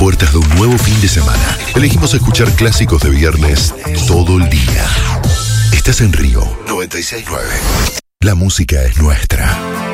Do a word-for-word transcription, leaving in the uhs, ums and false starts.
puertas de un nuevo fin de semana. Elegimos escuchar clásicos de viernes todo el día. Estás en Río noventa y seis punto nueve. La música es nuestra.